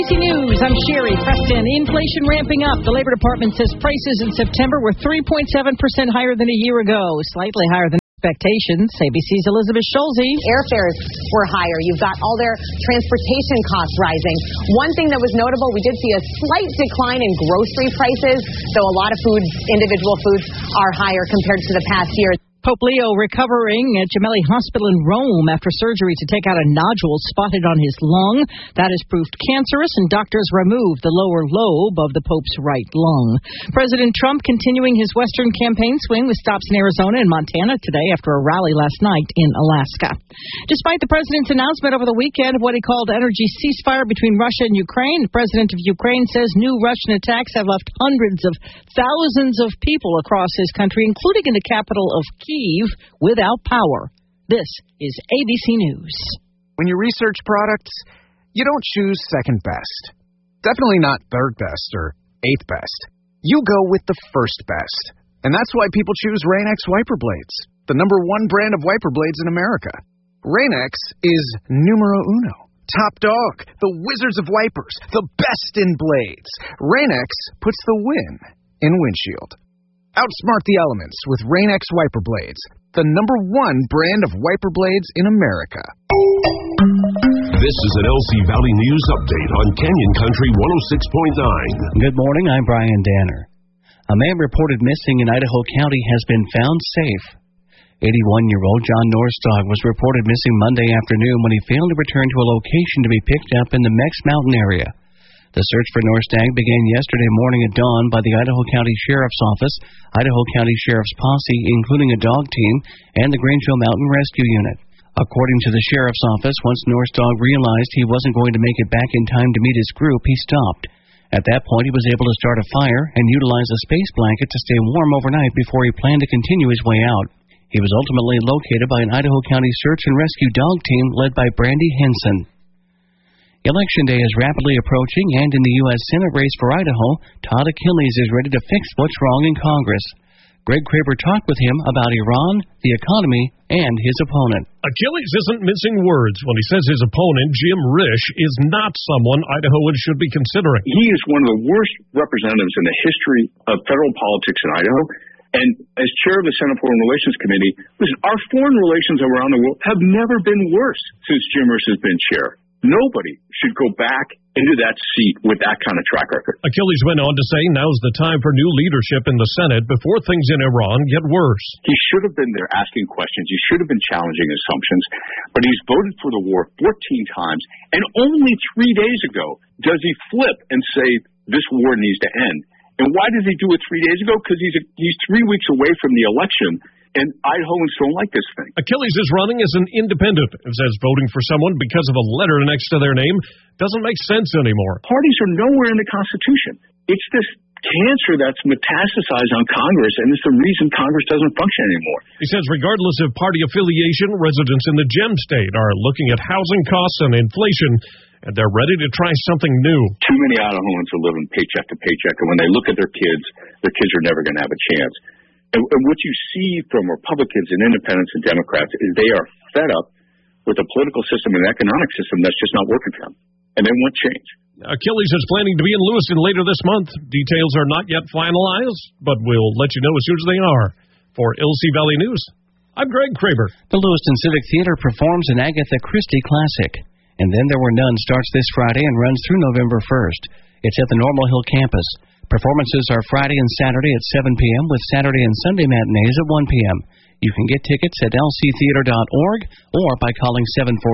ABC News, I'm Sherry Preston. Inflation ramping up. The Labor Department says prices in September were 3.7% higher than a year ago, slightly higher than expectations. ABC's Elizabeth Schulze. Airfares were higher. You've got all their transportation costs rising. One thing that was notable, we did see a slight decline in grocery prices, though a lot of foods, individual foods, are higher compared to the past year. Pope Leo recovering at Gemelli Hospital in Rome after surgery to take out a nodule spotted on his lung. That is proved cancerous, and doctors removed the lower lobe of the Pope's right lung. President Trump continuing his Western campaign swing with stops in Arizona and Montana today after a rally last night in Alaska. Despite the president's announcement over the weekend of what he called energy ceasefire between Russia and Ukraine, the president of Ukraine says new Russian attacks have left hundreds of thousands of people across his country, including in the capital of Kyiv, without power. This is ABC News. When you research products, you don't choose second best. Definitely not third best or eighth best. You go with the first best. And that's why people choose Rain-X wiper blades, the #1 brand of wiper blades in America. Rain-X is numero uno. Top dog, the wizards of wipers, the best in blades. Rain-X puts the win in windshield. Outsmart the elements with Rain-X wiper blades, the #1 brand of wiper blades in America. This is an LC Valley News update on Canyon Country 106.9. Good morning, I'm Brian Danner. A man reported missing in Idaho County has been found safe. 81-year-old John Norstog was reported missing Monday afternoon when he failed to return to a location to be picked up in the Mex Mountain area. The search for Norstag began yesterday morning at dawn by the Idaho County Sheriff's Office, Idaho County Sheriff's Posse, including a dog team, and the Grangeville Mountain Rescue Unit. According to the Sheriff's Office, once Norstag realized he wasn't going to make it back in time to meet his group, he stopped. At that point, he was able to start a fire and utilize a space blanket to stay warm overnight before he planned to continue his way out. He was ultimately located by an Idaho County search and rescue dog team led by Brandy Henson. Election day is rapidly approaching, and in the U.S. Senate race for Idaho, Todd Achilles is ready to fix what's wrong in Congress. Greg Kraber talked with him about Iran, the economy, and his opponent. Achilles isn't mincing words when he says his opponent, Jim Risch, is not someone Idahoans should be considering. He is one of the worst representatives in the history of federal politics in Idaho. And as chair of the Senate Foreign Relations Committee, listen, our foreign relations around the world have never been worse since Jim Risch has been chair. Nobody should go back into that seat with that kind of track record. Achilles went on to say now's the time for new leadership in the Senate before things in Iran get worse. He should have been there asking questions. He should have been challenging assumptions. But he's voted for the war 14 times. And only 3 days ago does he flip and say this war needs to end. And why does he do it 3 days ago? Because he's 3 weeks away from the election. And Idahoans don't like this thing. Achilles is running as an independent and says voting for someone because of a letter next to their name doesn't make sense anymore. Parties are nowhere in the Constitution. It's this cancer that's metastasized on Congress, and it's the reason Congress doesn't function anymore. He says regardless of party affiliation, residents in the Gem State are looking at housing costs and inflation, and they're ready to try something new. Too many Idahoans are living paycheck to paycheck, and when they look at their kids are never going to have a chance. And what you see from Republicans and independents and Democrats is they are fed up with a political system and economic system that's just not working for them. And they want change. Achilles is planning to be in Lewiston later this month. Details are not yet finalized, but we'll let you know as soon as they are. For LC Valley News, I'm Greg Kraber. The Lewiston Civic Theater performs an Agatha Christie classic. And Then There Were None starts this Friday and runs through November 1st. It's at the Normal Hill campus. Performances are Friday and Saturday at 7 p.m. with Saturday and Sunday matinees at 1 p.m. You can get tickets at lctheater.org or by calling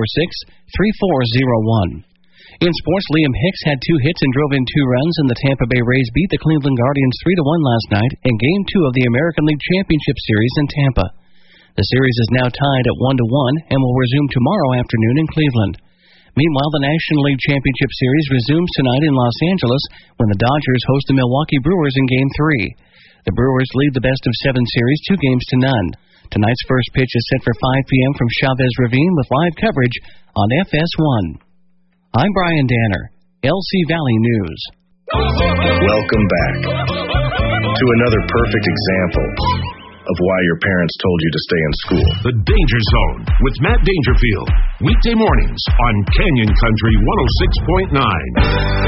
746-3401. In sports, Liam Hicks had 2 hits and drove in 2 runs, and the Tampa Bay Rays beat the Cleveland Guardians 3-1 last night in Game 2 of the American League Championship Series in Tampa. The series is now tied at 1-1 and will resume tomorrow afternoon in Cleveland. Meanwhile, the National League Championship Series resumes tonight in Los Angeles when the Dodgers host the Milwaukee Brewers in Game 3. The Brewers lead the best-of-7 series 2-0. Tonight's first pitch is set for 5 p.m. from Chavez Ravine with live coverage on FS1. I'm Brian Danner, LC Valley News. Welcome back to another perfect example of why your parents told you to stay in school. The Danger Zone with Matt Dangerfield. Weekday mornings on Canyon Country 106.9.